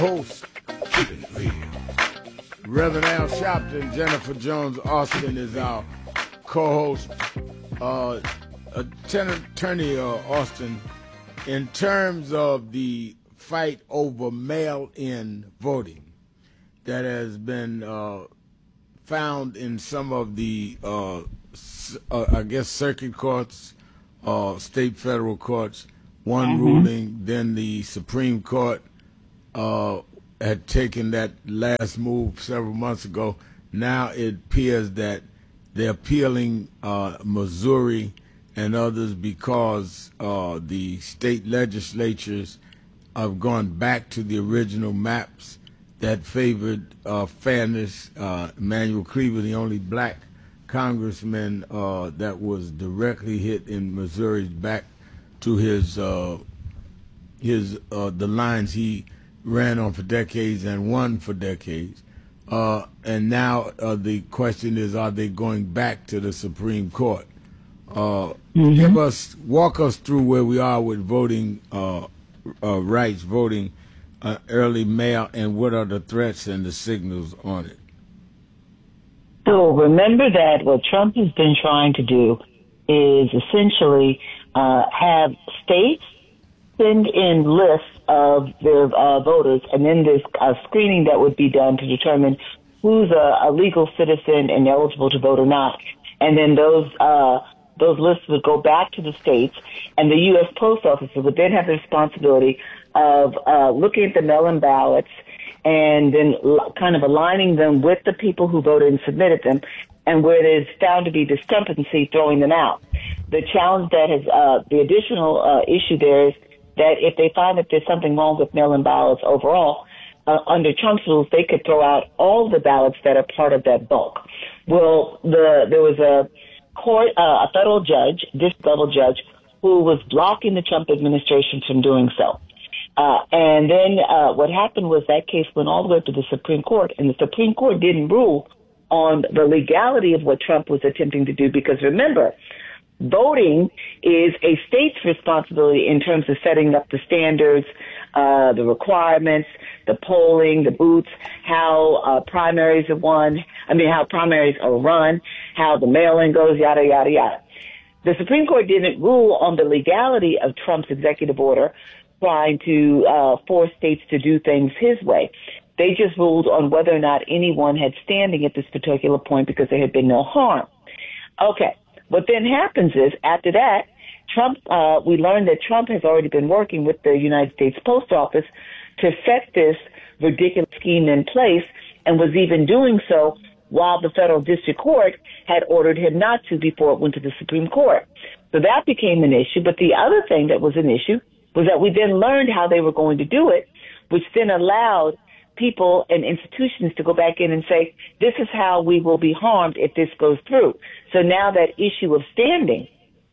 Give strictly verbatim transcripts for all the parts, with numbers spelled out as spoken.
Host, Reverend Al Sharpton, Jennifer Jones Austin is our co-host. Uh, Attorney uh, Austin, in terms of the fight over mail-in voting that has been uh, found in some of the, uh, uh, I guess, circuit courts, uh, state federal courts, one mm-hmm. ruling, then the Supreme Court uh, had taken that last move several months ago. Now it appears that they're appealing uh, Missouri and others because uh, the state legislatures have gone back to the original maps that favored uh, fairness. Uh, Emanuel Cleaver, the only black congressman uh, that was directly hit in Missouri, back to his uh, his uh, the lines he ran on for decades and won for decades. Uh, and now uh, the question is, are they going back to the Supreme Court? Uh, mm-hmm. Give us, walk us through where we are with voting uh, uh, rights, voting uh, early mail, and what are the threats and the signals on it? So remember that what Trump has been trying to do is essentially uh, have states send in lists of their uh, voters, and then there's a screening that would be done to determine who's a, a legal citizen and eligible to vote or not. And then those uh, those lists would go back to the states, and the U S Post Office would then have the responsibility of uh, looking at the mail-in ballots and then l- kind of aligning them with the people who voted and submitted them, and where there's found to be discrepancy, throwing them out. The challenge that has, uh, the additional uh, issue there is that if they find that there's something wrong with mail-in ballots overall, uh, under Trump's rules, they could throw out all the ballots that are part of that bulk. Well, the there was a court, uh, a federal judge, district level judge, who was blocking the Trump administration from doing so. Uh, and then uh, what happened was that case went all the way up to the Supreme Court, and the Supreme Court didn't rule on the legality of what Trump was attempting to do, because remember, voting is a state's responsibility in terms of setting up the standards, uh, the requirements, the polling, the booths, how uh, primaries are won, I mean, how primaries are run, how the mail-in goes, yada, yada, yada. The Supreme Court didn't rule on the legality of Trump's executive order trying to uh, force states to do things his way. They just ruled on whether or not anyone had standing at this particular point because there had been no harm. Okay. What then happens is, after that, Trump, uh, we learned that Trump has already been working with the United States Post Office to set this ridiculous scheme in place, and was even doing so while the federal district court had ordered him not to before it went to the Supreme Court. So that became an issue. But the other thing that was an issue was that we then learned how they were going to do it, which then allowed people and institutions to go back in and say, this is how we will be harmed if this goes through. So now that issue of standing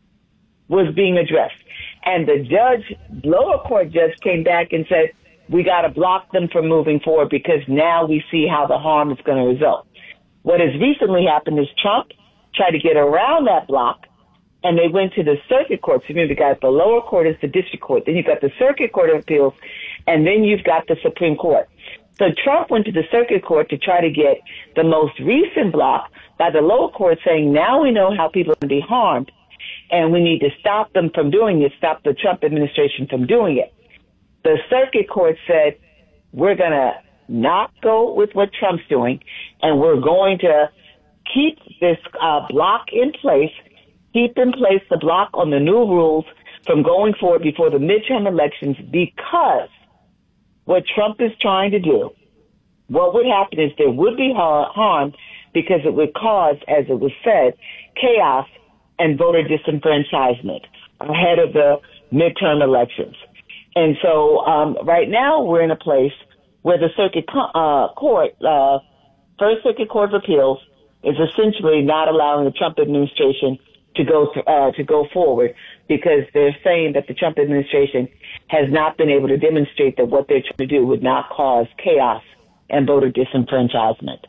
was being addressed. And the judge, lower court judge, came back and said, we got to block them from moving forward because now we see how the harm is going to result. What has recently happened is Trump tried to get around that block, and they went to the circuit court. So you got the lower court is the district court. Then you've got the circuit court of appeals, and then you've got the Supreme Court. So Trump went to the circuit court to try to get the most recent block by the lower court saying, now we know how people can be harmed, and we need to stop them from doing it, stop the Trump administration from doing it. The circuit court said, we're going to not go with what Trump's doing, and we're going to keep this uh, block in place, keep in place the block on the new rules from going forward before the midterm elections, because what Trump is trying to do, what would happen is there would be harm because it would cause, as it was said, chaos and voter disenfranchisement ahead of the midterm elections. And so um, right now we're in a place where the circuit uh, court, uh, First Circuit Court of Appeals, is essentially not allowing the Trump administration to go to, uh, to go forward because they're saying that the Trump administration has not been able to demonstrate that what they're trying to do would not cause chaos and voter disenfranchisement.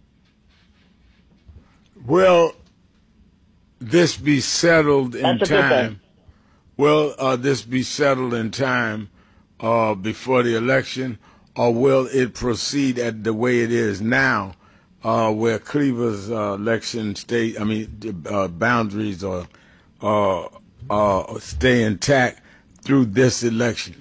Will this be settled in That's a good time? thing. Will uh, this be settled in time uh, before the election, or will it proceed at the way it is now, uh, where Cleaver's uh, election state, I mean, uh, boundaries are, uh, uh, stay intact through this election?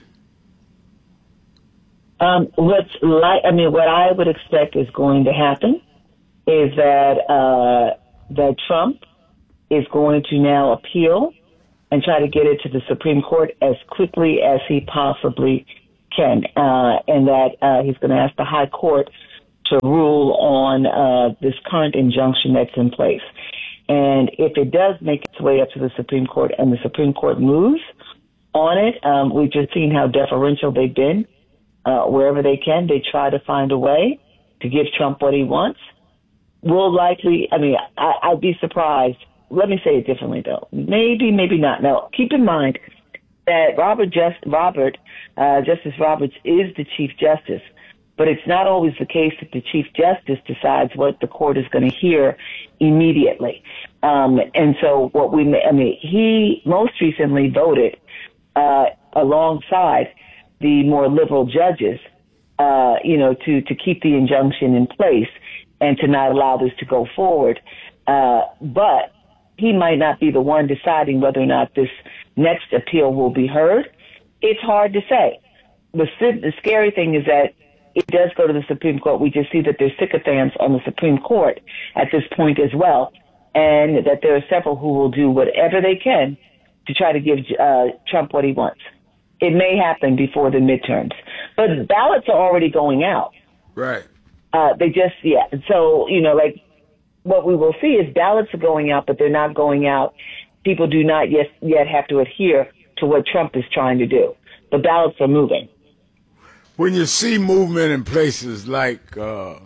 Um, what's like, I mean, what I would expect is going to happen is that uh, that Trump is going to now appeal and try to get it to the Supreme Court as quickly as he possibly can, uh, and that uh, he's going to ask the High Court to rule on uh, this current injunction that's in place. And if it does make its way up to the Supreme Court and the Supreme Court moves on it, um, we've just seen how deferential they've been. Uh, wherever they can, they try to find a way to give Trump what he wants. We'll likely, I mean, I, I'd be surprised. Let me say it differently, though. Maybe, maybe not. Now, keep in mind that Robert, Just, Robert uh, Justice Roberts is the Chief Justice, but it's not always the case that the Chief Justice decides what the court is going to hear immediately. Um, and so what we, I mean, he most recently voted uh, alongside the more liberal judges, uh, you know, to, to keep the injunction in place and to not allow this to go forward. Uh, but he might not be the one deciding whether or not this next appeal will be heard. It's hard to say. The, the scary thing is that it does go to the Supreme Court. We just see that there's sycophants on the Supreme Court at this point as well, and that there are several who will do whatever they can to try to give uh, Trump what he wants. It may happen before the midterms, but ballots are already going out. Right. Uh, they just, yeah. So, you know, like what we will see is ballots are going out, but they're not going out. People do not yet, yet have to adhere to what Trump is trying to do. The ballots are moving. When you see movement in places like uh,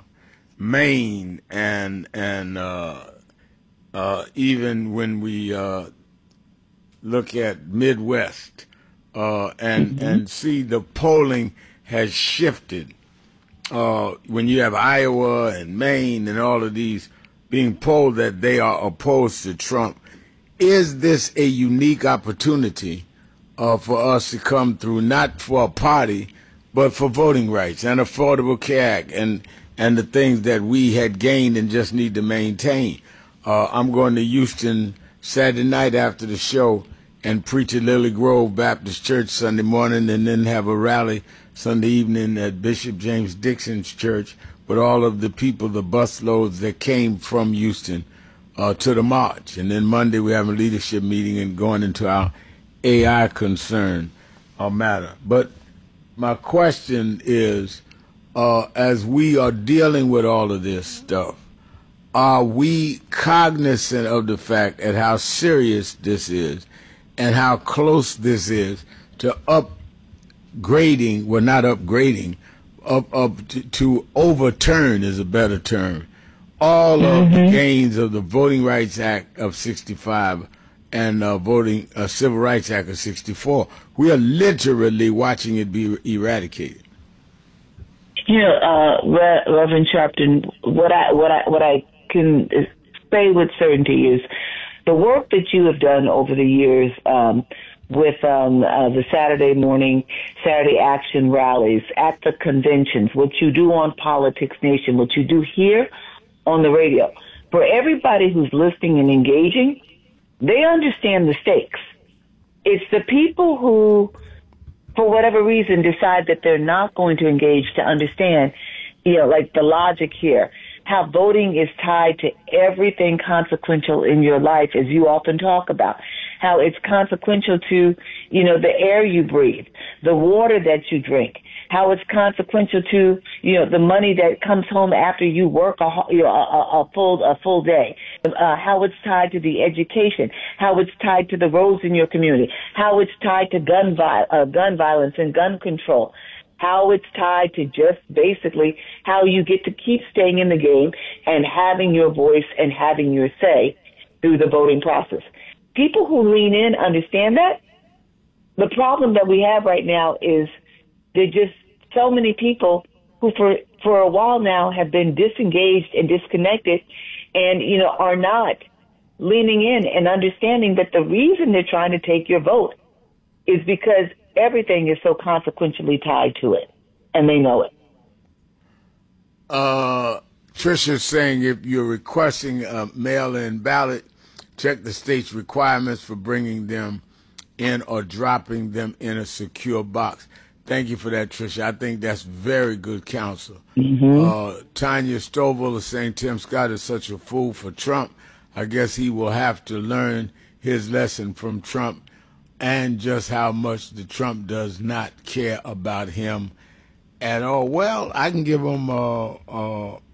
Maine and, and uh, uh, even when we uh, look at Midwest, Uh, and mm-hmm. and see the polling has shifted. Uh, when you have Iowa and Maine and all of these being polled that they are opposed to Trump, is this a unique opportunity uh, for us to come through, not for a party, but for voting rights and Affordable Care Act and, and the things that we had gained and just need to maintain? Uh, I'm going to Houston Saturday night after the show and preach at Lily Grove Baptist Church Sunday morning, and then have a rally Sunday evening at Bishop James Dixon's church with all of the people, the busloads that came from Houston uh, to the march. And then Monday we have a leadership meeting and going into our A I concern or matter. But my question is, uh, as we are dealing with all of this stuff, are we cognizant of the fact at how serious this is and how close this is to upgrading, well, not upgrading, up, up to, to overturn is a better term, all mm-hmm. of the gains of the Voting Rights Act of sixty-five and uh, voting uh, Civil Rights Act of sixty-four. We are literally watching it be eradicated. You know, uh, Re- Reverend Sharpton, what I what I what I can say with certainty is, the work that you have done over the years um, with um, uh, the Saturday morning, Saturday action rallies, at the conventions, what you do on Politics Nation, what you do here on the radio, for everybody who's listening and engaging, they understand the stakes. It's the people who, for whatever reason, decide that they're not going to engage to understand, you know, like the logic here. How voting is tied to everything consequential in your life, as you often talk about. How it's consequential to, you know, the air you breathe, the water that you drink. How it's consequential to, you know, the money that comes home after you work a, you know, a, a full a full day. Uh, how it's tied to the education. How it's tied to the roads in your community. How it's tied to gun vi- uh, gun violence and gun control. How it's tied to just basically how you get to keep staying in the game and having your voice and having your say through the voting process. People who lean in understand that. The problem that we have right now is there are just so many people who for, for a while now have been disengaged and disconnected and, you know, are not leaning in and understanding that the reason they're trying to take your vote is because everything is so consequentially tied to it, and they know it. Uh, Trisha's saying if you're requesting a mail-in ballot, check the state's requirements for bringing them in or dropping them in a secure box. Thank you for that, Trisha. I think that's very good counsel. Mm-hmm. Uh, Tanya Stovall is saying Tim Scott is such a fool for Trump. I guess he will have to learn his lesson from Trump and just how much the Trump does not care about him at all. Well, I can give him a, a,